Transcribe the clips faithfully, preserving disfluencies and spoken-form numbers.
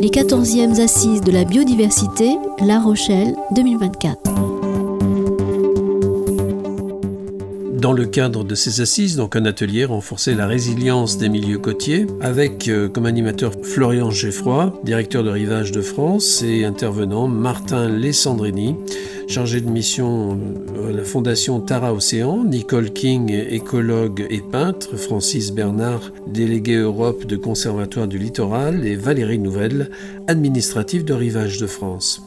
les quatorzièmes Assises de la biodiversité, La Rochelle deux mille vingt-quatre. Dans le cadre de ces assises, donc un atelier renforcer la résilience des milieux côtiers, avec euh, comme animateur Florian Geffroy, directeur de Rivage de France, et intervenant Martin Lessandrini, chargé de mission à la Fondation Tara Océan, Nicole King, écologue et peintre, Francis Bernard, délégué Europe de Conservatoire du Littoral, et Valérie Nouvelle, administrative de Rivage de France.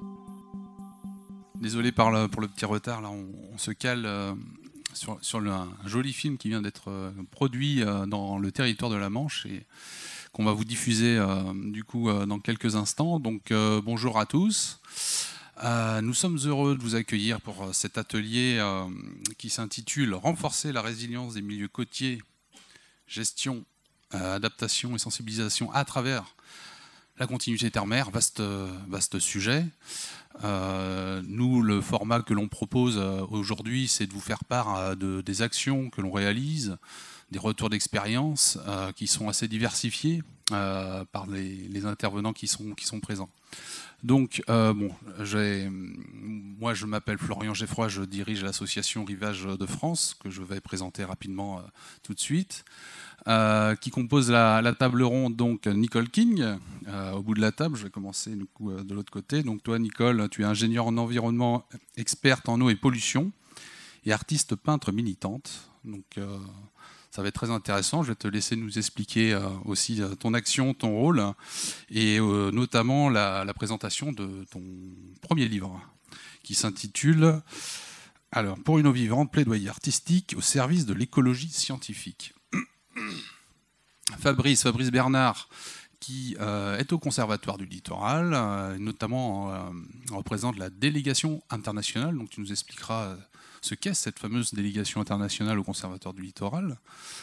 Désolé par le, pour le petit retard, là on, on se cale euh, sur, sur le, un joli film qui vient d'être euh, produit euh, dans le territoire de la Manche et qu'on va vous diffuser euh, du coup euh, dans quelques instants. Donc euh, bonjour à tous. Euh, nous sommes heureux de vous accueillir pour euh, cet atelier euh, qui s'intitule « Renforcer la résilience des milieux côtiers, gestion, euh, adaptation et sensibilisation à travers la continuité terre-mer », vaste, vaste sujet. Euh, nous, le format que l'on propose euh, aujourd'hui, c'est de vous faire part euh, de, des actions que l'on réalise, des retours d'expérience euh, qui sont assez diversifiés euh, par les, les intervenants qui sont, qui sont présents. Donc, euh, bon, j'ai, moi je m'appelle Florian Geffroy, je dirige l'association Rivage de France, que je vais présenter rapidement euh, tout de suite, euh, qui compose la, la table ronde, donc Nicole King, euh, au bout de la table, je vais commencer du coup, euh, de l'autre côté. Donc toi Nicole, tu es ingénieure en environnement, experte en eau et pollution, et artiste peintre militante. Donc euh, ça va être très intéressant. Je vais te laisser nous expliquer euh, aussi euh, ton action, ton rôle, et euh, notamment la, la présentation de ton premier livre, qui s'intitule alors, « Pour une eau vivante, plaidoyer artistique au service de l'écologie scientifique ». Fabrice, Fabrice Bernard, qui euh, est au Conservatoire du Littoral, euh, notamment euh, représente la délégation internationale, donc tu nous expliqueras euh, ce qu'est cette fameuse délégation internationale au Conservatoire du Littoral.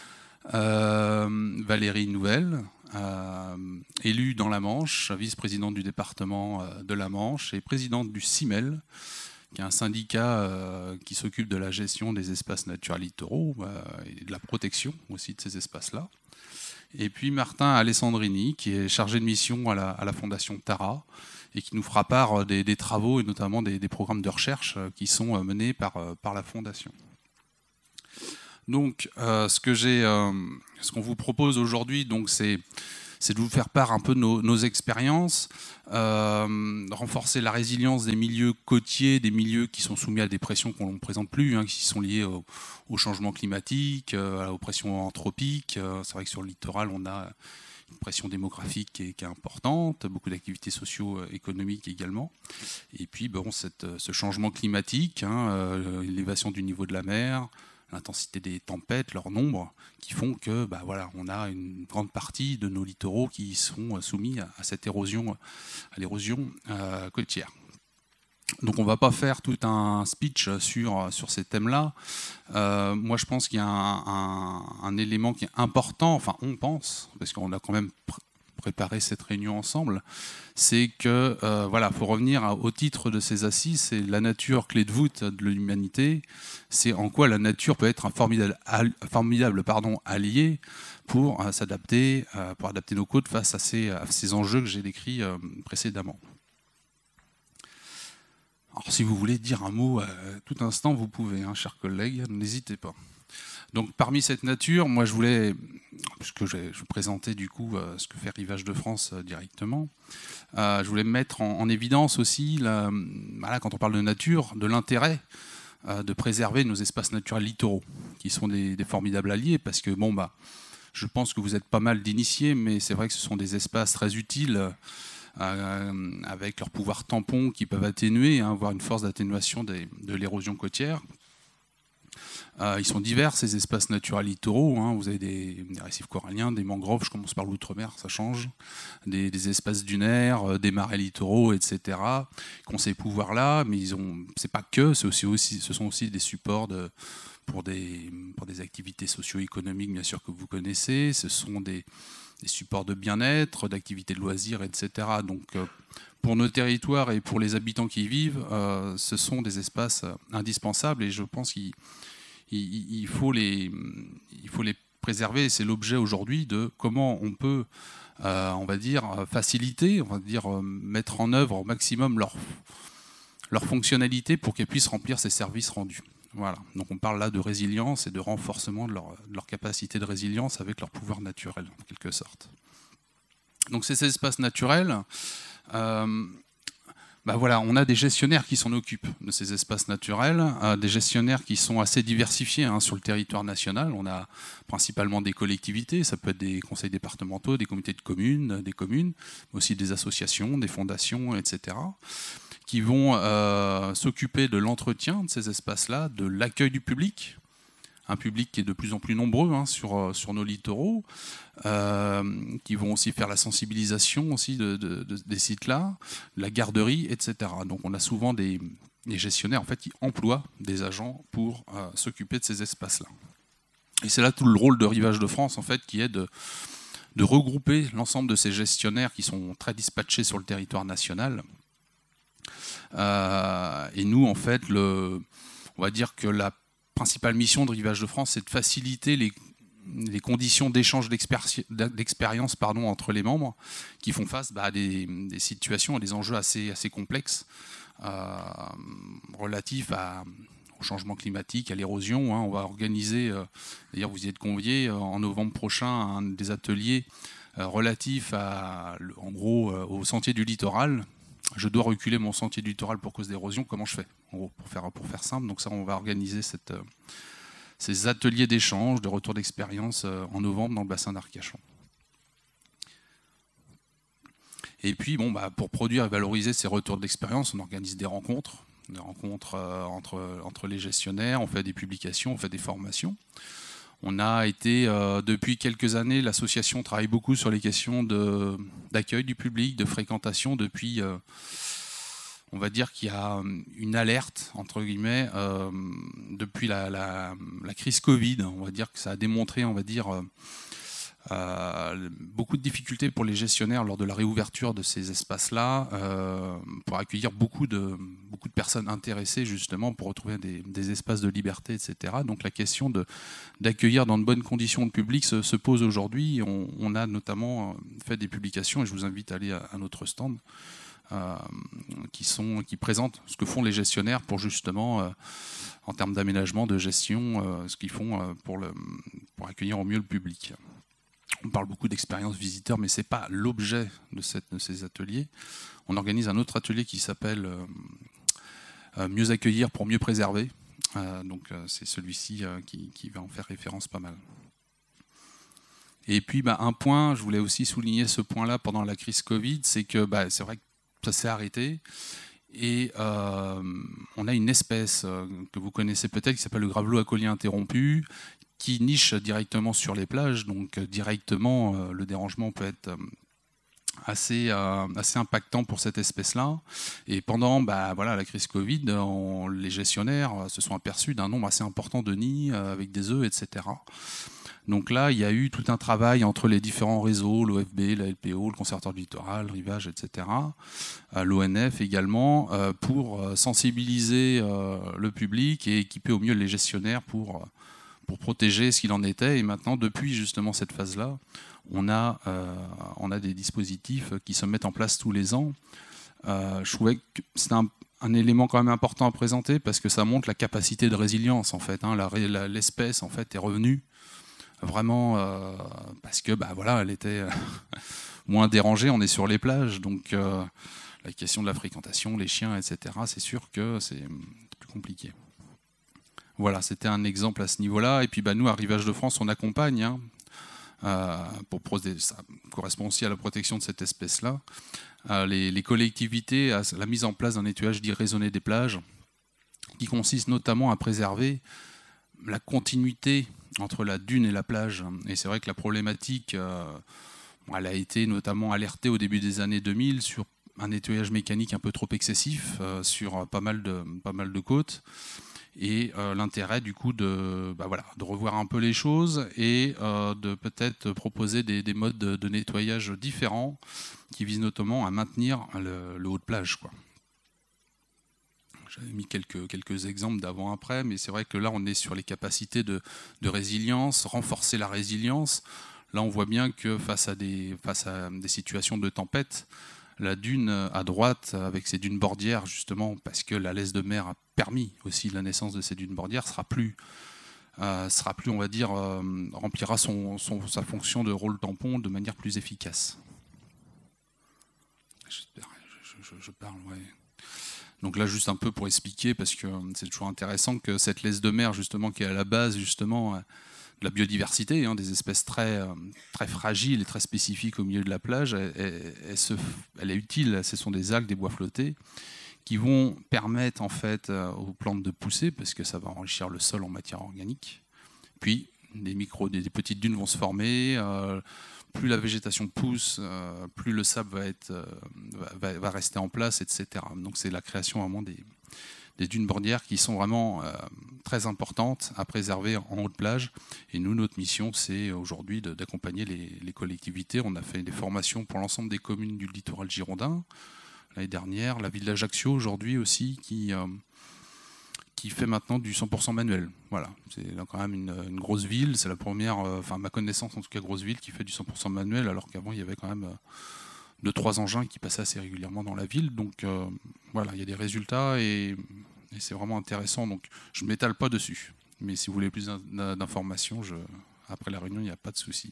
Euh, Valérie Nouvelle, euh, élue dans la Manche, vice-présidente du département euh, de la Manche et présidente du CIMEL, qui est un syndicat euh, qui s'occupe de la gestion des espaces naturels littoraux euh, et de la protection aussi de ces espaces-là. Et puis Martin Alessandrini, qui est chargé de mission à la, à la Fondation Tara, et qui nous fera part des, des travaux et notamment des, des programmes de recherche qui sont menés par, par la Fondation. Donc, euh, ce que j'ai, euh, ce qu'on vous propose aujourd'hui, donc, c'est, c'est de vous faire part un peu de nos, nos expériences, euh, renforcer la résilience des milieux côtiers, des milieux qui sont soumis à des pressions qu'on ne présente plus, hein, qui sont liées au, au changement climatique, euh, aux pressions anthropiques. Euh, c'est vrai que sur le littoral, on a une pression démographique qui est, qui est importante, beaucoup d'activités socio-économiques également. Et puis, bon, cette, ce changement climatique, hein, euh, l'élévation du niveau de la mer, l'intensité des tempêtes, leur nombre, qui font que, bah, voilà, on a une grande partie de nos littoraux qui sont soumis à, à cette érosion, à l'érosion euh, côtière. Donc on ne va pas faire tout un speech sur, sur ces thèmes-là. Euh, moi je pense qu'il y a un, un, un élément qui est important, enfin on pense, parce qu'on a quand même pr- préparé cette réunion ensemble, c'est que euh, voilà, faut revenir à, au titre de ces assises, c'est la nature clé de voûte de l'humanité, c'est en quoi la nature peut être un formidable, formidable pardon, allié pour euh, s'adapter, euh, pour adapter nos côtes face à ces, à ces enjeux que j'ai décrits euh, précédemment. Alors, si vous voulez dire un mot à tout instant, vous pouvez, hein, chers collègues, n'hésitez pas. Donc, parmi cette nature, moi, je voulais, puisque je vais présenter du coup euh, ce que fait Rivage de France euh, directement, euh, je voulais mettre en, en évidence aussi, la, voilà, quand on parle de nature, de l'intérêt euh, de préserver nos espaces naturels littoraux, qui sont des, des formidables alliés, parce que, bon, bah, je pense que vous êtes pas mal d'initiés, mais c'est vrai que ce sont des espaces très utiles, Euh, avec leur pouvoir tampon qui peuvent atténuer, hein, voire une force d'atténuation des, de l'érosion côtière. Euh, ils sont divers, ces espaces naturels littoraux. Hein. Vous avez des, des récifs coralliens, des mangroves, je commence par l'outre-mer, ça change, des, des espaces dunaires, euh, des marais littoraux, et cetera, qui ont ces pouvoirs-là, mais ils ont, c'est pas que, c'est aussi, aussi, ce sont aussi des supports de, pour, des, pour des activités socio-économiques, bien sûr, que vous connaissez. Ce sont des des supports de bien-être, d'activités de loisirs, et cetera. Donc, euh, pour nos territoires et pour les habitants qui y vivent, euh, ce sont des espaces indispensables et je pense qu'il il, il faut, les, il faut les préserver. C'est l'objet aujourd'hui de comment on peut, euh, on va dire, faciliter, on va dire, euh, mettre en œuvre au maximum leur, leur fonctionnalité pour qu'elles puissent remplir ces services rendus. Voilà. Donc on parle là de résilience et de renforcement de leur, de leur capacité de résilience avec leur pouvoir naturel, en quelque sorte. Donc ces espaces naturels, euh, bah voilà, on a des gestionnaires qui s'en occupent de ces espaces naturels, euh, des gestionnaires qui sont assez diversifiés hein, sur le territoire national. On a principalement des collectivités, ça peut être des conseils départementaux, des comités de communes, des communes, mais aussi des associations, des fondations, et cetera, qui vont euh, s'occuper de l'entretien de ces espaces-là, de l'accueil du public, un public qui est de plus en plus nombreux hein, sur, sur nos littoraux, euh, qui vont aussi faire la sensibilisation aussi de, de, de, des sites-là, la garderie, et cetera. Donc on a souvent des, des gestionnaires en fait, qui emploient des agents pour euh, s'occuper de ces espaces-là. Et c'est là tout le rôle de Rivage de France, en fait, qui est de, de regrouper l'ensemble de ces gestionnaires qui sont très dispatchés sur le territoire national. Euh, et nous, en fait, le, on va dire que la principale mission de Rivage de France, c'est de faciliter les, les conditions d'échange d'expérience pardon, entre les membres qui font face bah, à des, des situations, à des enjeux assez, assez complexes euh, relatifs à, au changement climatique, à l'érosion. Hein. On va organiser, euh, d'ailleurs vous y êtes conviés, euh, en novembre prochain, un des ateliers euh, relatifs à, en gros, euh, au sentier du littoral. Je dois reculer mon sentier du littoral pour cause d'érosion, comment je fais en gros, pour faire, pour faire simple. Donc ça, on va organiser cette, euh, ces ateliers d'échange, de retour d'expérience euh, en novembre dans le bassin d'Arcachon. Et puis, bon, bah, pour produire et valoriser ces retours d'expérience, on organise des rencontres, des rencontres euh, entre, entre les gestionnaires, on fait des publications, on fait des formations. On a été, euh, depuis quelques années, l'association travaille beaucoup sur les questions de, d'accueil du public, de fréquentation. Depuis, euh, on va dire qu'il y a une alerte, entre guillemets, euh, depuis la, la, la crise Covid. On va dire que ça a démontré, on va dire, euh, euh, beaucoup de difficultés pour les gestionnaires lors de la réouverture de ces espaces-là, euh, pour accueillir beaucoup de, beaucoup de personnes intéressées justement pour retrouver des, des espaces de liberté, et cetera. Donc la question de, d'accueillir dans de bonnes conditions le public se, se pose aujourd'hui. On, on a notamment fait des publications, et je vous invite à aller à, à notre stand, euh, qui, sont, qui présentent ce que font les gestionnaires pour justement, euh, en termes d'aménagement, de gestion, euh, ce qu'ils font euh, pour, le, pour accueillir au mieux le public. On parle beaucoup d'expérience visiteur, mais ce n'est pas l'objet de, cette, de ces ateliers. On organise un autre atelier qui s'appelle euh, euh, « Mieux accueillir pour mieux préserver ». Euh, donc euh, c'est celui-ci euh, qui, qui va en faire référence pas mal. Et puis bah, un point, je voulais aussi souligner ce point-là pendant la crise Covid, c'est que bah, c'est vrai que ça s'est arrêté. Et euh, on a une espèce euh, que vous connaissez peut-être qui s'appelle le gravelot à collier interrompu, qui niche directement sur les plages, donc directement euh, le dérangement peut être euh, assez, euh, assez impactant pour cette espèce-là. Et pendant bah, voilà, la crise Covid, on, les gestionnaires se sont aperçus d'un nombre assez important de nids euh, avec des œufs, et cetera. Donc là, il y a eu tout un travail entre les différents réseaux, l'O F B, la L P O, le Conservatoire du littoral, le Rivage, et cetera, euh, l'O N F également, euh, pour sensibiliser euh, le public et équiper au mieux les gestionnaires pour... pour protéger ce qu'il en était. Et maintenant, depuis justement cette phase-là, on a, euh, on a des dispositifs qui se mettent en place tous les ans. Euh, je trouvais que c'est un, un élément quand même important à présenter parce que ça montre la capacité de résilience, en fait. Hein. La, la, l'espèce, en fait, est revenue vraiment euh, parce que, bah, voilà, elle était moins dérangée. On est sur les plages, donc euh, la question de la fréquentation, les chiens, et cetera, c'est sûr que c'est plus compliqué. Voilà, c'était un exemple à ce niveau-là. Et puis bah, nous, à Rivage de France, on accompagne, hein, euh, pour ça correspond aussi à la protection de cette espèce-là, euh, les, les collectivités à la mise en place d'un nettoyage dit raisonné des plages, qui consiste notamment à préserver la continuité entre la dune et la plage. Et c'est vrai que la problématique, euh, elle a été notamment alertée au début des années deux mille sur un nettoyage mécanique un peu trop excessif euh, sur pas mal de, pas mal de côtes. Et euh, l'intérêt du coup de, bah voilà, de revoir un peu les choses et euh, de peut-être proposer des, des modes de, de nettoyage différents qui visent notamment à maintenir le, le haut de plage, quoi. j'avais mis quelques, quelques exemples d'avant-après, mais c'est vrai que là, on est sur les capacités de, de résilience, renforcer la résilience. Là, on voit bien que face à des, face à des situations de tempête, la dune à droite, avec ses dunes bordières, justement, parce que la laisse de mer a permis aussi la naissance de ces dunes bordières, sera plus, euh, sera plus, on va dire, euh, remplira son, son, sa fonction de rôle tampon de manière plus efficace. J'espère, je, je, je parle, ouais. Donc là, juste un peu pour expliquer, parce que c'est toujours intéressant que cette laisse de mer, justement, qui est à la base, justement, de la biodiversité, hein, des espèces très, très fragiles et très spécifiques au milieu de la plage, elle, elle, elle, se, elle est utile. Ce sont des algues, des bois flottés, qui vont permettre en fait aux plantes de pousser, parce que ça va enrichir le sol en matière organique. Puis des micro, des, des petites dunes vont se former. Euh, plus la végétation pousse, euh, plus le sable va, être, euh, va, va rester en place, et cetera. Donc c'est la création vraiment des, des dunes bordières qui sont vraiment euh, très importantes à préserver en haute plage. Et nous, notre mission, c'est aujourd'hui de, d'accompagner les, les collectivités. On a fait des formations pour l'ensemble des communes du littoral girondin l'année dernière, la ville d'Ajaccio aujourd'hui aussi, qui, euh, qui fait maintenant du cent pour cent manuel. Voilà, c'est quand même une, une grosse ville. C'est la première, euh, enfin ma connaissance en tout cas, grosse ville qui fait du cent pour cent manuel, alors qu'avant il y avait quand même euh, deux, trois engins qui passaient assez régulièrement dans la ville. Donc euh, voilà, il y a des résultats et, et c'est vraiment intéressant. Donc je ne m'étale pas dessus. Mais si vous voulez plus d'informations, je, après la réunion, il n'y a pas de souci.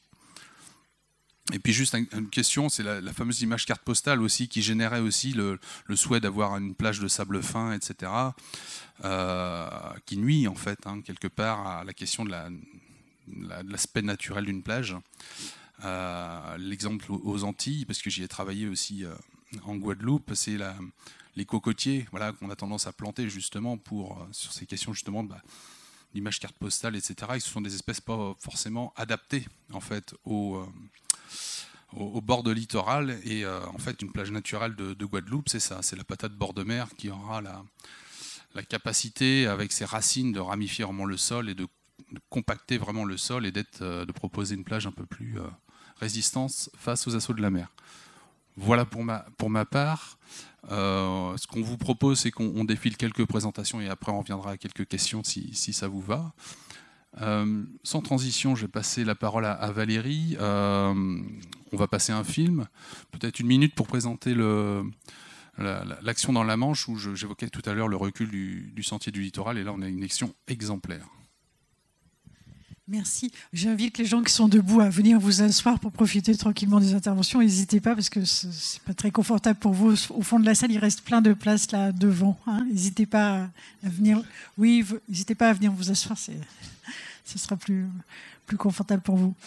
Et puis juste une question, c'est la, la fameuse image carte postale aussi qui générait aussi le, le souhait d'avoir une plage de sable fin, et cetera, euh, qui nuit en fait hein, quelque part à la question de, la, la, de l'aspect naturel d'une plage. Euh, l'exemple aux Antilles, parce que j'y ai travaillé aussi euh, en Guadeloupe, c'est la, les cocotiers, voilà, qu'on a tendance à planter justement pour euh, sur ces questions justement de bah, l'image carte postale, et cetera. Et ce sont des espèces pas forcément adaptées en fait au euh, au bord de littoral. Et euh, en fait, une plage naturelle de, de Guadeloupe, c'est ça, c'est la patate bord de mer qui aura la, la capacité, avec ses racines, de ramifier vraiment le sol et de, de compacter vraiment le sol et d'être, euh, de proposer une plage un peu plus euh, résistante face aux assauts de la mer. Voilà pour ma, pour ma part. Euh, ce qu'on vous propose, c'est qu'on on défile quelques présentations et après on reviendra à quelques questions si, si ça vous va. Euh, sans transition, je vais passer la parole à, à Valérie. Euh, on va passer un film, peut-être une minute pour présenter le, la, la, l'action dans la Manche, où je, j'évoquais tout à l'heure le recul du, du sentier du littoral, et là on a une action exemplaire. Merci. J'invite les gens qui sont debout à venir vous asseoir pour profiter tranquillement des interventions. N'hésitez pas, parce que ce n'est pas très confortable pour vous. Au fond de la salle, il reste plein de places là devant. Hein. N'hésitez pas à venir. Oui, vous, n'hésitez pas à venir vous asseoir. C'est, ce sera plus, plus confortable pour vous.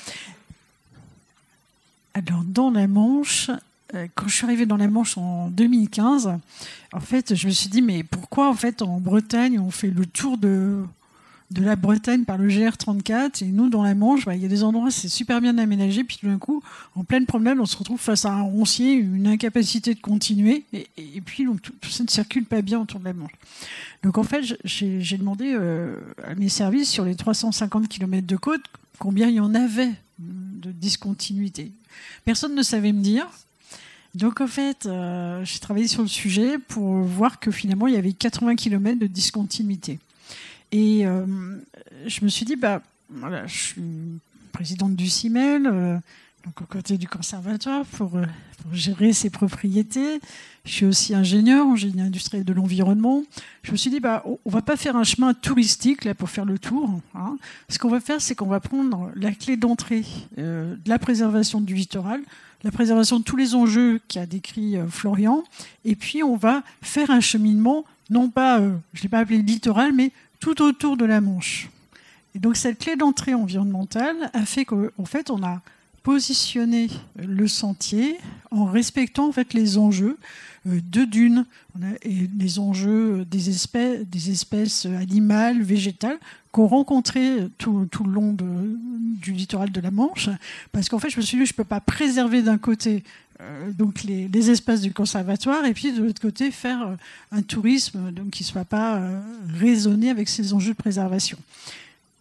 Alors, dans la Manche, quand je suis arrivée dans la Manche en deux mille quinze, en fait, je me suis dit, mais pourquoi en fait en Bretagne on fait le tour de de la Bretagne par le G R trente-quatre, et nous dans la Manche, bah, il y a des endroits c'est super bien aménagé, puis tout d'un coup en pleine promenade on se retrouve face à un roncier, une incapacité de continuer, et, et, et puis donc, tout, tout ça ne circule pas bien autour de la Manche. Donc en fait j'ai, j'ai demandé euh, à mes services, sur les trois cent cinquante kilomètres de côte, combien il y en avait de discontinuité. Personne ne savait me dire. Donc en fait euh, j'ai travaillé sur le sujet pour voir que finalement il y avait quatre-vingts kilomètres de discontinuité. Et euh, je me suis dit, bah, voilà, je suis présidente du C I M E L, euh, donc aux côtés du conservatoire, pour, euh, pour gérer ses propriétés. Je suis aussi ingénieure en génie industriel de l'environnement. Je me suis dit, bah, on ne va pas faire un chemin touristique là, pour faire le tour. Hein. Ce qu'on va faire, c'est qu'on va prendre la clé d'entrée euh, de la préservation du littoral, la préservation de tous les enjeux qu'a décrit euh, Florian, et puis on va faire un cheminement, non pas, euh, je ne l'ai pas appelé littoral, mais tout autour de la Manche. Et donc cette clé d'entrée environnementale a fait qu'en fait on a positionné le sentier en respectant en fait les enjeux de dunes, et les enjeux des espèces, des espèces animales, végétales qu'on rencontrait tout, tout le long de, du littoral de la Manche. Parce qu'en fait je me suis dit je ne peux pas préserver d'un côté Euh, donc les, les espaces du conservatoire, et puis de l'autre côté faire euh, un tourisme donc, qui ne soit pas euh, raisonné avec ces enjeux de préservation.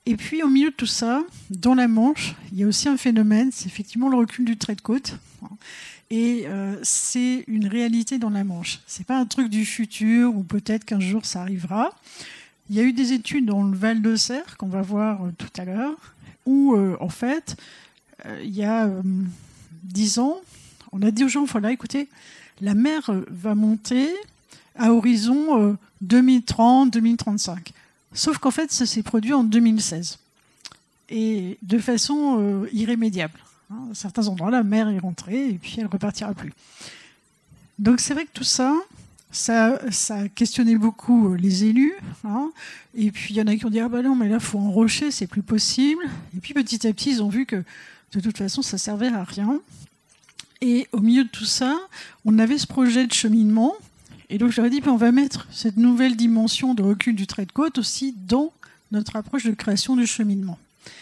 Et puis au milieu de tout ça, dans la Manche, il y a aussi un phénomène, c'est effectivement le recul du trait de côte. Et euh, c'est une réalité dans la Manche. C'est pas un truc du futur ou peut-être qu'un jour ça arrivera. Il y a eu des études dans le Val d'Auxerre qu'on va voir euh, tout à l'heure, où euh, en fait, euh, il y a euh, dix ans, on a dit aux gens, voilà, écoutez, la mer va monter à horizon euh, deux mille trente deux mille trente-cinq. Sauf qu'en fait, ça s'est produit en deux mille seize. Et de façon euh, irrémédiable. Hein, à certains endroits, la mer est rentrée et puis elle ne repartira plus. Donc c'est vrai que tout ça, ça, ça a questionné beaucoup les élus. Hein, et puis il y en a qui ont dit « Ah ben non, mais là, il faut enrocher, c'est plus possible. » Et puis petit à petit, ils ont vu que de toute façon, ça ne servait à rien. Et au milieu de tout ça, on avait ce projet de cheminement. Et donc, je leur ai dit, on va mettre cette nouvelle dimension de recul du trait de côte aussi dans notre approche de création du cheminement.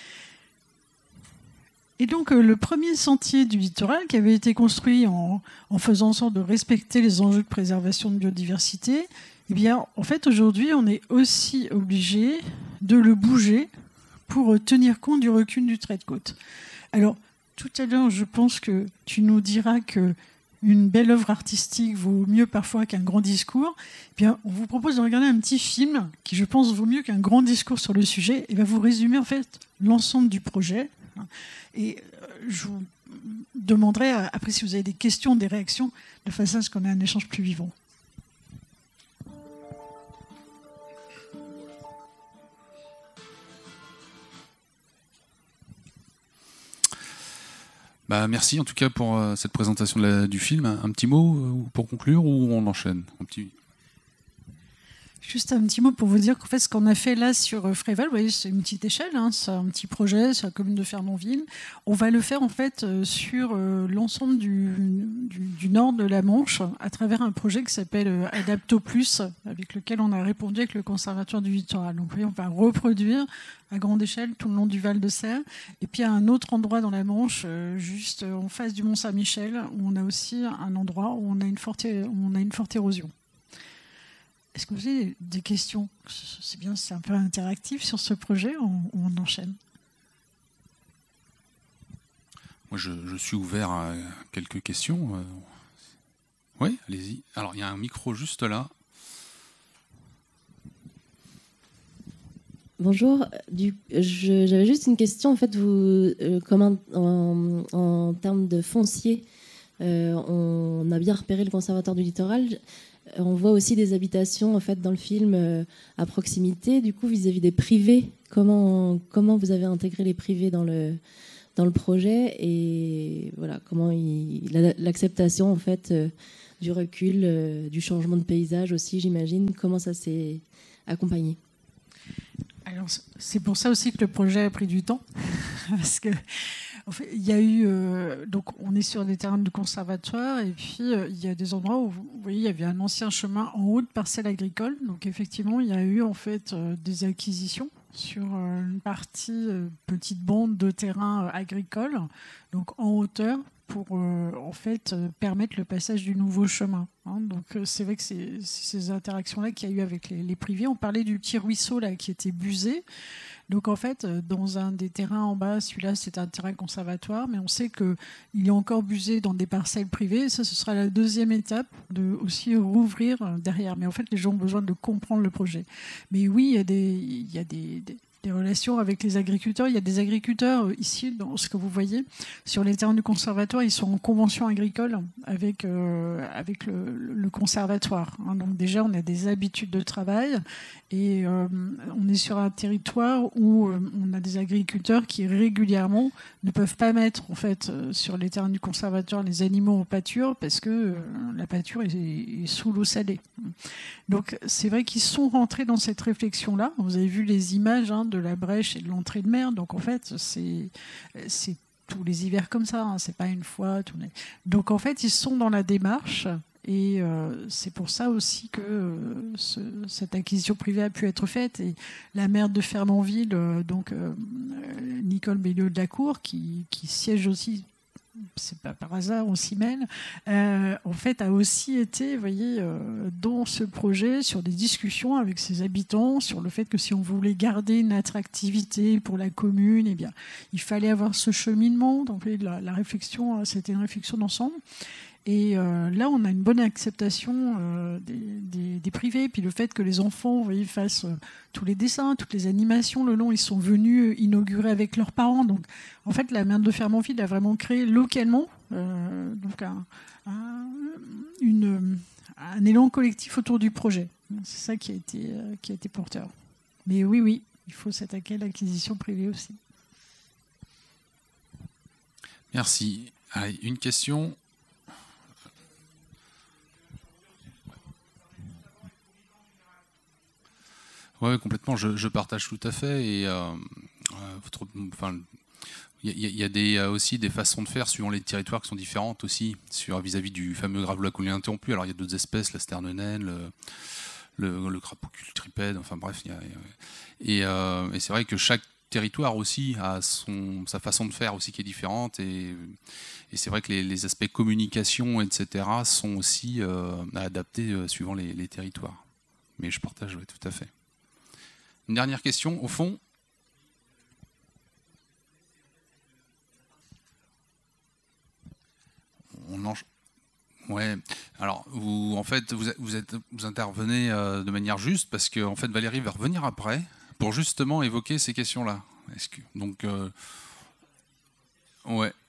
Et donc, le premier sentier du littoral qui avait été construit en, en faisant en sorte de respecter les enjeux de préservation de biodiversité, eh bien, en fait, aujourd'hui, on est aussi obligé de le bouger pour tenir compte du recul du trait de côte. Alors, tout à l'heure, je pense que tu nous diras que une belle œuvre artistique vaut mieux parfois qu'un grand discours. Eh bien, on vous propose de regarder un petit film qui, je pense, vaut mieux qu'un grand discours sur le sujet et va vous résumer en fait l'ensemble du projet. Et je vous demanderai, après, si vous avez des questions, des réactions, de façon à ce qu'on ait un échange plus vivant. Bah, merci en tout cas pour euh, cette présentation de la, du film. Un, un petit mot euh, pour conclure ou on enchaîne un petit... Juste un petit mot pour vous dire qu'en fait, ce qu'on a fait là sur Fréval, vous voyez, c'est une petite échelle, hein, c'est un petit projet sur la commune de Fernandville. On va le faire en fait sur euh, l'ensemble du, du, du nord de la Manche à travers un projet qui s'appelle Adapto Plus, avec lequel on a répondu avec le Conservatoire du Littoral. Donc, vous voyez, on va reproduire à grande échelle tout le long du Val d'Auxerre. Et puis à un autre endroit dans la Manche, euh, juste en face du Mont Saint-Michel, où on a aussi un endroit où on a une forte, où on a une forte érosion. Est-ce que vous avez des questions ? C'est bien, c'est un peu interactif sur ce projet, ou on, on enchaîne ? Moi, je, je suis ouvert à quelques questions. Oui, allez-y. Alors, il y a un micro juste là. Bonjour. Du, je, j'avais juste une question. En fait, vous, euh, comme un, en, en termes de foncier, euh, on a bien repéré le Conservatoire du Littoral. On voit aussi des habitations en fait dans le film euh, à proximité. Du coup, vis-à-vis des privés, comment comment vous avez intégré les privés dans le dans le projet et voilà comment il, la, l'acceptation en fait euh, du recul, euh, du changement de paysage aussi, j'imagine. Comment ça s'est accompagné ? Alors, c'est pour ça aussi que le projet a pris du temps, parce que en fait, il y a eu euh, donc on est sur des terrains de conservatoire et puis euh, il y a des endroits où vous voyez il y avait un ancien chemin en haut de parcelles agricoles, donc effectivement il y a eu en fait euh, des acquisitions sur euh, une partie euh, petite bande de terrain euh, agricole, donc en hauteur pour euh, en fait euh, permettre le passage du nouveau chemin. Hein. Donc euh, c'est vrai que c'est, c'est ces interactions-là qu'il y a eu avec les, les privés. On parlait du petit ruisseau là qui était busé. Donc en fait, dans un des terrains en bas, celui-là c'est un terrain conservatoire, mais on sait qu'il est encore busé dans des parcelles privées. Ça, ce sera la deuxième étape de aussi rouvrir derrière. Mais en fait, les gens ont besoin de comprendre le projet. Mais oui, il y a des, il y a des, des des relations avec les agriculteurs. Il y a des agriculteurs ici, dans ce que vous voyez, sur les terrains du conservatoire, ils sont en convention agricole avec, euh, avec le, le conservatoire. Hein. Donc déjà, on a des habitudes de travail et euh, on est sur un territoire où euh, on a des agriculteurs qui régulièrement ne peuvent pas mettre en fait, euh, sur les terrains du conservatoire les animaux en pâture parce que euh, la pâture est, est sous l'eau salée. Donc c'est vrai qu'ils sont rentrés dans cette réflexion-là. Vous avez vu les images hein, de la brèche et de l'entrée de mer. Donc en fait, c'est, c'est tous les hivers comme ça. Hein. C'est pas une fois. Tous les... Donc en fait, ils sont dans la démarche. Et euh, c'est pour ça aussi que euh, ce, cette acquisition privée a pu être faite. Et la maire de Fernandville, euh, donc euh, Nicole Bélieu de la Cour, qui, qui siège aussi c'est pas par hasard, on s'y mêle, euh, en fait, a aussi été, vous voyez, euh, dans ce projet, sur des discussions avec ses habitants, sur le fait que si on voulait garder une attractivité pour la commune, eh bien, il fallait avoir ce cheminement. Donc, la, la réflexion, c'était une réflexion d'ensemble. Et euh, là, on a une bonne acceptation euh, des, des, des privés. Puis le fait que les enfants, vous voyez, fassent euh, tous les dessins, toutes les animations le long, ils sont venus inaugurer avec leurs parents. Donc, en fait, la Mère de Fermonville a vraiment créé localement euh, donc un, un, une, un élan collectif autour du projet. C'est ça qui a été, euh, qui a été porteur. Mais oui, oui, il faut s'attaquer à l'acquisition privée aussi. Merci. Allez, une question. Oui, complètement, je, je partage tout à fait. Et euh, votre, enfin, il y, y a des, aussi des façons de faire suivant les territoires qui sont différentes aussi, sur, vis-à-vis du fameux gravelots à collier interrompu. Alors il y a d'autres espèces, la sterne naine, le, le, le crapaud cultripède, enfin bref. Y a, et, euh, et c'est vrai que chaque territoire aussi a son, sa façon de faire aussi qui est différente. Et, et c'est vrai que les, les aspects communication, et cetera, sont aussi euh, adaptés euh, suivant les, les territoires. Mais je partage, oui, tout à fait. Une dernière question, au fond. On en... Ouais. Alors, vous, en fait, vous, vous, êtes, vous intervenez euh, de manière juste parce que, en fait, Valérie va revenir après pour justement évoquer ces questions-là. Est-ce que, donc, euh, ouais.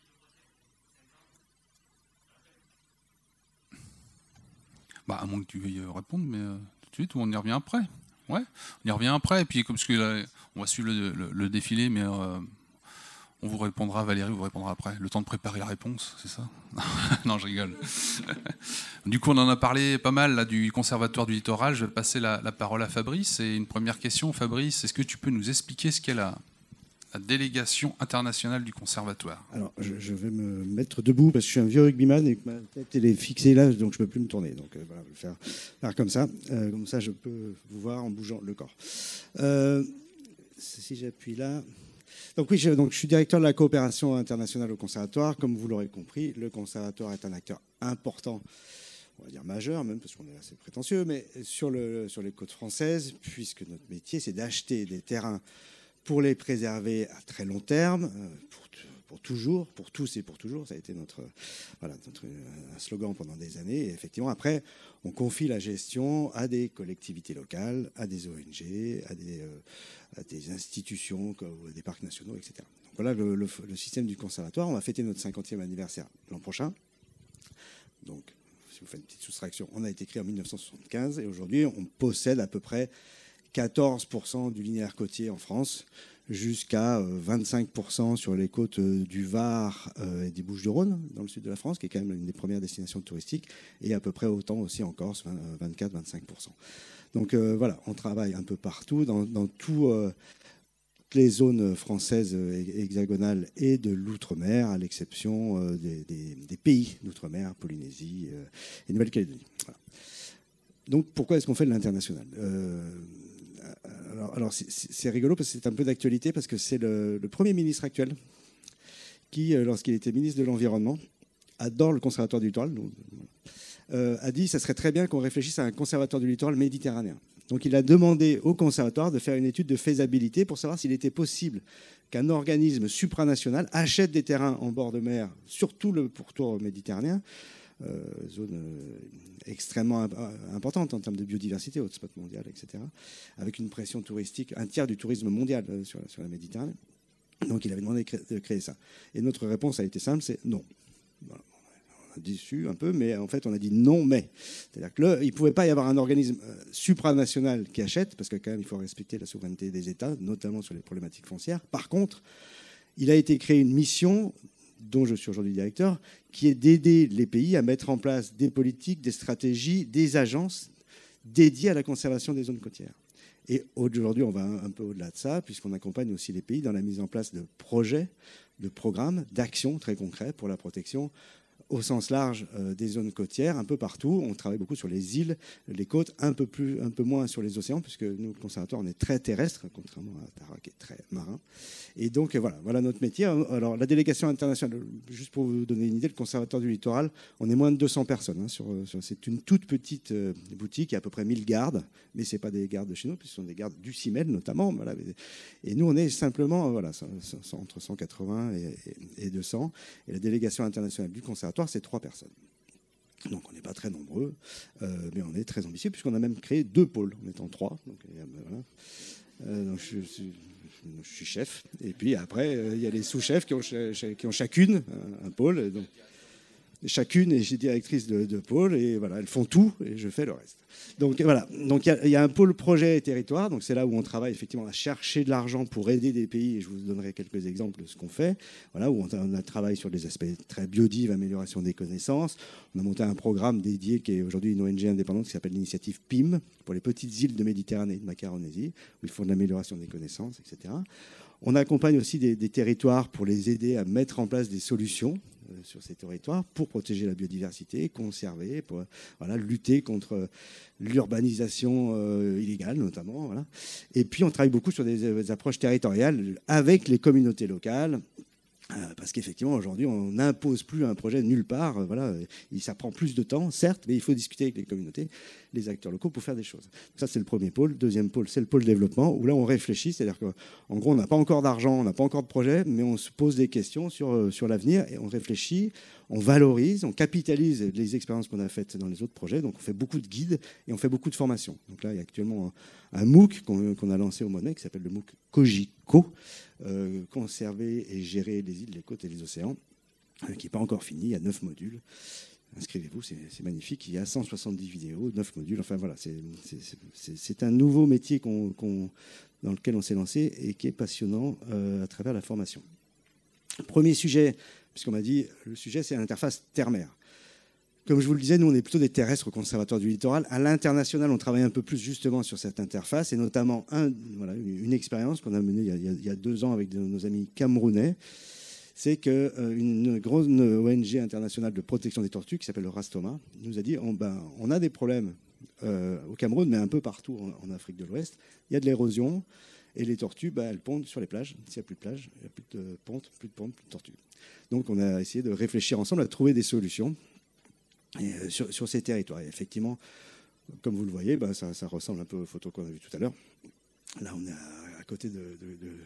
Bah, à moins que tu veuilles répondre, mais euh, tout de suite, ou on y revient après. Ouais, on y revient après, et puis comme ce que là, on va suivre le, le, le défilé, mais euh, on vous répondra, Valérie vous répondra après. Le temps de préparer la réponse, c'est ça? Non, je rigole. Du coup, on en a parlé pas mal là, du Conservatoire du Littoral. Je vais passer la, la parole à Fabrice. Et une première question, Fabrice, est-ce que tu peux nous expliquer ce qu'est la, la délégation internationale du Conservatoire? Alors, je, je vais me mettre debout parce que je suis un vieux rugbyman et que ma tête elle est fixée là, donc je ne peux plus me tourner. Donc euh, voilà, je vais faire, faire comme ça. Euh, comme ça, je peux vous voir en bougeant le corps. Euh, si j'appuie là... Donc oui, je, donc, je suis directeur de la coopération internationale au Conservatoire. Comme vous l'aurez compris, le Conservatoire est un acteur important, on va dire majeur même, parce qu'on est assez prétentieux, mais sur, le, sur les côtes françaises, puisque notre métier, c'est d'acheter des terrains pour les préserver à très long terme, pour, pour toujours, pour tous et pour toujours. Ça a été notre, voilà, notre un slogan pendant des années. Et effectivement, après, on confie la gestion à des collectivités locales, à des O N G, à des, euh, à des institutions, comme des parcs nationaux, et cetera. Donc voilà le, le, le système du Conservatoire. On va fêter notre cinquantième anniversaire l'an prochain. Donc, si vous faites une petite soustraction, on a été créé en mille neuf cent soixante-quinze et aujourd'hui, on possède à peu près quatorze pour cent du linéaire côtier en France, jusqu'à vingt-cinq pour cent sur les côtes du Var et des Bouches-du-Rhône, dans le sud de la France, qui est quand même une des premières destinations touristiques, et à peu près autant aussi en Corse, vingt-quatre à vingt-cinq pour cent. Donc euh, voilà, on travaille un peu partout, dans, dans tout, euh, toutes les zones françaises hexagonales et de l'outre-mer, à l'exception euh, des, des, des pays d'outre-mer, Polynésie euh, et Nouvelle-Calédonie. Voilà. Donc pourquoi est-ce qu'on fait de l'international ? euh, Alors, alors c'est, c'est rigolo parce que c'est un peu d'actualité parce que c'est le, le Premier ministre actuel qui, lorsqu'il était ministre de l'Environnement, adore le Conservatoire du Littoral, euh, a dit que ça serait très bien qu'on réfléchisse à un Conservatoire du Littoral méditerranéen. Donc il a demandé au Conservatoire de faire une étude de faisabilité pour savoir s'il était possible qu'un organisme supranational achète des terrains en bord de mer, surtout le pourtour méditerranéen, Euh, zone euh, extrêmement imp- importante en termes de biodiversité, hotspot mondial, et cetera, avec une pression touristique, un tiers du tourisme mondial euh, sur, sur la Méditerranée. Donc il avait demandé de créer, de créer ça. Et notre réponse a été simple, c'est non. Voilà. On a déçu un peu, mais en fait on a dit non, mais. C'est-à-dire qu'il ne pouvait pas y avoir un organisme euh, supranational qui achète, parce que quand même il faut respecter la souveraineté des États, notamment sur les problématiques foncières. Par contre, il a été créé une mission dont je suis aujourd'hui directeur, qui est d'aider les pays à mettre en place des politiques, des stratégies, des agences dédiées à la conservation des zones côtières. Et aujourd'hui, on va un peu au-delà de ça, puisqu'on accompagne aussi les pays dans la mise en place de projets, de programmes, d'actions très concrets pour la protection au sens large euh, des zones côtières, un peu partout. On travaille beaucoup sur les îles, les côtes, un peu, plus, un peu moins sur les océans, puisque nous, le conservatoire, on est très terrestre, contrairement à Tara, qui est très marin. Et donc, voilà, voilà notre métier. Alors, la délégation internationale, juste pour vous donner une idée, le conservatoire du littoral, on est moins de deux cents personnes. Hein, sur, sur, c'est une toute petite euh, boutique, il y a à peu près mille gardes, mais ce n'est pas des gardes de chez nous, puisque ce sont des gardes du C I M E D notamment. Voilà. Et nous, on est simplement voilà, entre cent quatre-vingts et, et, et deux cents. Et la délégation internationale du conservatoire, c'est trois personnes. Donc on n'est pas très nombreux, euh, mais on est très ambitieux puisqu'on a même créé deux pôles, en étant trois. Donc, voilà. euh, donc je, je, je suis chef. Et puis après, euh, il y a les sous-chefs qui ont, qui ont chacune un, un pôle. Donc, chacune est directrice de, de pôle et voilà, elles font tout et je fais le reste. Donc voilà, donc il y, y a un pôle projet et territoire, donc c'est là où on travaille effectivement à chercher de l'argent pour aider des pays et je vous donnerai quelques exemples de ce qu'on fait. Voilà, où on, on a travaillé sur des aspects très biodives, amélioration des connaissances. On a monté un programme dédié qui est aujourd'hui une O N G indépendante qui s'appelle l'initiative P I M pour les petites îles de Méditerranée et de Macaronésie où ils font de l'amélioration des connaissances, et cetera. On accompagne aussi des, des territoires pour les aider à mettre en place des solutions sur ces territoires pour protéger la biodiversité, conserver, pour voilà, lutter contre l'urbanisation euh, illégale notamment. Voilà. Et puis on travaille beaucoup sur des, des approches territoriales avec les communautés locales. Parce qu'effectivement, aujourd'hui, on n'impose plus un projet nulle part. Voilà, ça prend plus de temps, certes, mais il faut discuter avec les communautés, les acteurs locaux pour faire des choses. Ça, c'est le premier pôle. Deuxième pôle, c'est le pôle développement, où là, on réfléchit. C'est-à-dire qu'en gros, on n'a pas encore d'argent, on n'a pas encore de projet, mais on se pose des questions sur, sur l'avenir et on réfléchit, on valorise, on capitalise les expériences qu'on a faites dans les autres projets. Donc, on fait beaucoup de guides et on fait beaucoup de formations. Donc là, il y a actuellement un, un MOOC qu'on, qu'on a lancé au mois de mai qui s'appelle le MOOC Cogico. Euh, conserver et gérer les îles, les côtes et les océans, euh, qui n'est pas encore fini. Il y a neuf modules. Inscrivez-vous, c'est, c'est magnifique. Il y a cent soixante-dix vidéos, neuf modules. Enfin voilà, c'est, c'est, c'est, c'est un nouveau métier qu'on, qu'on, dans lequel on s'est lancé et qui est passionnant euh, à travers la formation. Premier sujet, puisqu'on m'a dit, le sujet c'est l'interface terre-mer. Comme je vous le disais, nous, on est plutôt des terrestres au Conservatoire du littoral. À l'international, on travaille un peu plus justement sur cette interface, et notamment un, voilà, une expérience qu'on a menée il y a, il y a deux ans avec nos amis camerounais. C'est qu'une grosse O N G internationale de protection des tortues, qui s'appelle le Rastoma, nous a dit on, ben, on a des problèmes euh, au Cameroun, mais un peu partout en, en Afrique de l'Ouest. Il y a de l'érosion, et les tortues, ben, elles pondent sur les plages. S'il n'y a plus de plage, il n'y a plus de ponte, plus de ponte, plus de tortues. Donc on a essayé de réfléchir ensemble à trouver des solutions. Et sur, sur ces territoires. Et effectivement, comme vous le voyez, bah, ça, ça ressemble un peu aux photos qu'on a vues tout à l'heure. Là, on est à, à côté de, de, de...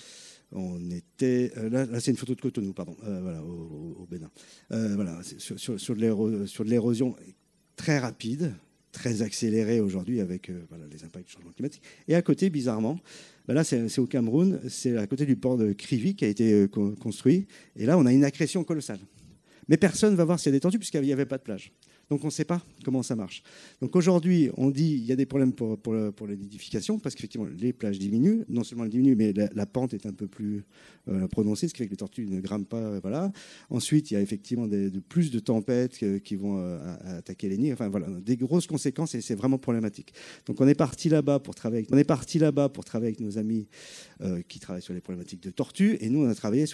On était... Euh, là, là, c'est une photo de Cotonou, pardon, euh, voilà, au, au Bénin. Euh, voilà, sur, sur, sur, de l'éro, sur de l'érosion très rapide, très accélérée aujourd'hui avec euh, voilà, les impacts du changement climatique. Et à côté, bizarrement, bah là, c'est, c'est au Cameroun, c'est à côté du port de Krivi qui a été euh, construit. Et là, on a une accrétion colossale. Mais personne ne va voir s'il y a des tortues puisqu'il n'y avait pas de plage. Donc on ne sait pas comment ça marche. Donc aujourd'hui, on dit qu'il y a des problèmes pour, pour, pour la nidification parce qu'effectivement, les plages diminuent. Non seulement elles diminuent, mais la, la pente est un peu plus euh, prononcée, ce qui fait que les tortues ne grimpent pas. Euh, voilà. Ensuite, il y a effectivement des, de, plus de tempêtes euh, qui vont euh, attaquer les nids. Enfin voilà, des grosses conséquences et c'est vraiment problématique. Donc on est parti là-bas pour travailler avec, on est parti là-bas pour travailler avec nos amis euh, qui travaillent sur les problématiques de tortues et nous, on a travaillé sur